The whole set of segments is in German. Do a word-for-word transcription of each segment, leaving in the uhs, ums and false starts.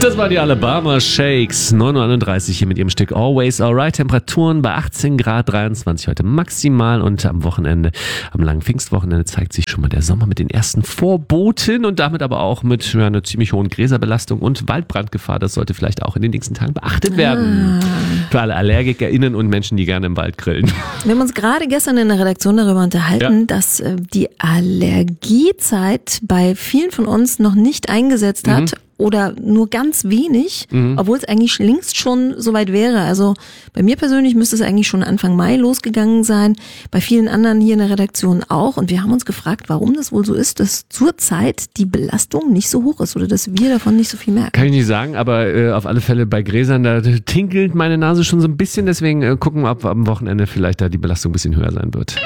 Das waren die Alabama Shakes, neun Uhr einunddreißig hier mit ihrem Stück Always Alright. Temperaturen bei achtzehn Grad dreiundzwanzig heute maximal und am Wochenende, am langen Pfingstwochenende zeigt sich schon mal der Sommer mit den ersten Vorboten und damit aber auch mit ja, einer ziemlich hohen Gräserbelastung und Waldbrandgefahr. Das sollte vielleicht auch in den nächsten Tagen beachtet werden. Ah. Für alle AllergikerInnen und Menschen, die gerne im Wald grillen. Wir haben uns gerade gestern in der Redaktion darüber unterhalten, ja. dass äh, die Allergiezeit bei vielen von uns noch nicht eingesetzt hat. Mhm. Oder nur ganz wenig, mhm. obwohl es eigentlich längst schon soweit wäre. Also bei mir persönlich müsste es eigentlich schon Anfang Mai losgegangen sein, bei vielen anderen hier in der Redaktion auch. Und wir haben uns gefragt, warum das wohl so ist, dass zurzeit die Belastung nicht so hoch ist oder dass wir davon nicht so viel merken. Kann ich nicht sagen, aber äh, auf alle Fälle bei Gräsern, da tinkelt meine Nase schon so ein bisschen. Deswegen äh, gucken wir, ob am Wochenende vielleicht da die Belastung ein bisschen höher sein wird.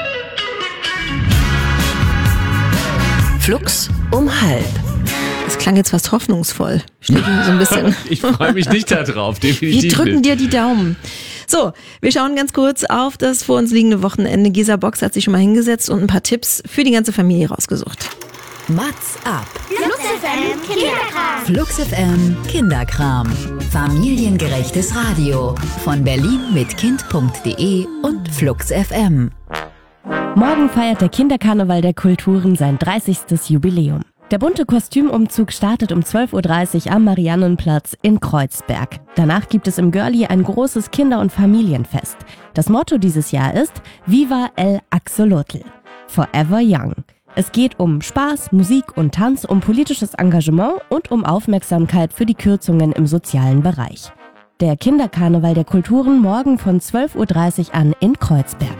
Flux um halb. Das klang jetzt fast hoffnungsvoll. Steht so ein bisschen. Ich freue mich nicht darauf, definitiv. Wir drücken nicht. dir die Daumen. So, wir schauen ganz kurz auf das vor uns liegende Wochenende. Gesa Box hat sich schon mal hingesetzt und ein paar Tipps für die ganze Familie rausgesucht. Mats ab. Flux F M Kinderkram. Flux F M Kinderkram. Familiengerechtes Radio. Von Berlin mit Kind punkt de und Flux F M. Morgen feiert der Kinderkarneval der Kulturen sein dreißigstes Jubiläum. Der bunte Kostümumzug startet um zwölf Uhr dreißig am Mariannenplatz in Kreuzberg. Danach gibt es im Görli ein großes Kinder- und Familienfest. Das Motto dieses Jahr ist Viva el Axolotl, Forever Young. Es geht um Spaß, Musik und Tanz, um politisches Engagement und um Aufmerksamkeit für die Kürzungen im sozialen Bereich. Der Kinderkarneval der Kulturen morgen von zwölf Uhr dreißig an in Kreuzberg.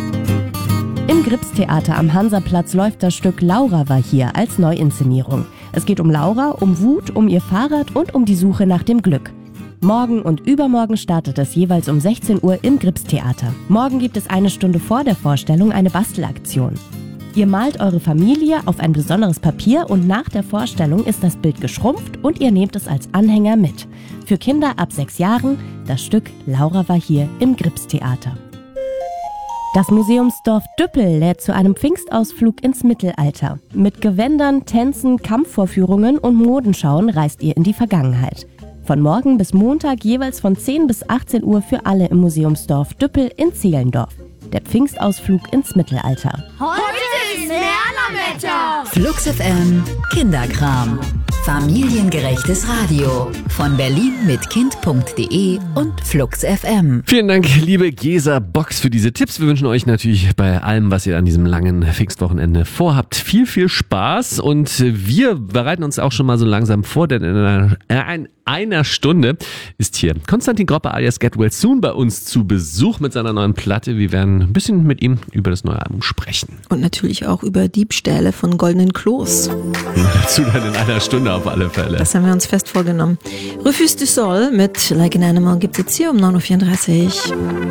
Im Gripstheater am Hansaplatz läuft das Stück Laura war hier als Neuinszenierung. Es geht um Laura, um Wut, um ihr Fahrrad und um die Suche nach dem Glück. Morgen und übermorgen startet es jeweils um sechzehn Uhr im Gripstheater. Morgen gibt es eine Stunde vor der Vorstellung eine Bastelaktion. Ihr malt eure Familie auf ein besonderes Papier und nach der Vorstellung ist das Bild geschrumpft und ihr nehmt es als Anhänger mit. Für Kinder ab sechs Jahren das Stück Laura war hier im Gripstheater. Das Museumsdorf Düppel lädt zu einem Pfingstausflug ins Mittelalter. Mit Gewändern, Tänzen, Kampfvorführungen und Modenschauen reist ihr in die Vergangenheit. Von morgen bis Montag jeweils von zehn bis achtzehn Uhr für alle im Museumsdorf Düppel in Zehlendorf. Der Pfingstausflug ins Mittelalter. Heute ist Merlerwetter. Flux F M Kinderkram. Familiengerechtes Radio. Von Berlin mit Kind punkt de und Flux F M. Vielen Dank, liebe Gesa Box, für diese Tipps. Wir wünschen euch natürlich bei allem, was ihr an diesem langen Pfingstwochenende vorhabt, viel, viel Spaß. Und wir bereiten uns auch schon mal so langsam vor, denn in einer, in einer Stunde ist hier Konstantin Groppe alias Get Well Soon bei uns zu Besuch mit seiner neuen Platte. Wir werden ein bisschen mit ihm über das neue Album sprechen. Und natürlich auch über Diebstähle von goldenen Klos. Dazu dann in einer Stunde auf alle Fälle. Das haben wir uns fest vorgenommen. Refus du Sol mit Like an Animal gibt es jetzt hier um neun Uhr vierunddreißig.